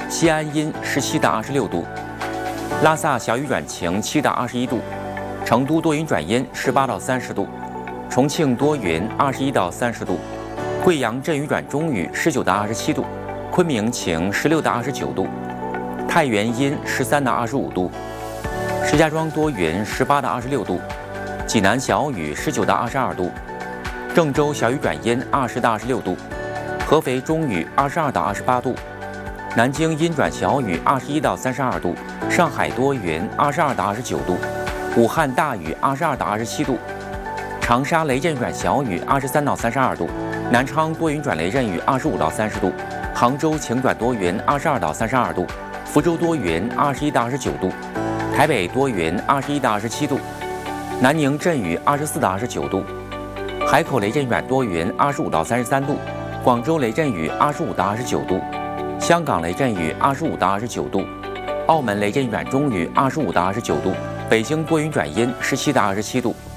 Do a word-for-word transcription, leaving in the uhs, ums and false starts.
西安阴十七到二十六度，拉萨小雨转晴七到二十一度，成都多云转阴十八到三十度，重庆多云二十一到三十度，贵阳阵雨转中雨十九到二十七度，昆明晴十六到二十九度，太原阴十三到二十五度，石家庄多云十八到二十六度，济南小雨十九到二十二度，郑州小雨转阴二十到二十六度，合肥中雨二十二到二十八度，南京阴转小雨二十一到三十二度，上海多云二十二到二十九度，武汉大雨二十二到二十七度，长沙雷阵转小雨二十三到三十二度，南昌多云转雷阵雨二十五到三十度，杭州晴转多云二十二到三十二度，福州多云二十一到二十九度，台北多云二十一到二十七度，南宁阵雨二十四到二十九度，海口雷阵转多云二十五到三十三度，广州雷阵雨二十五到二十九度，香港雷阵雨二十五到二十九度，澳门雷阵转中雨二十五到二十九度，北京多云转阴十七到二十七度。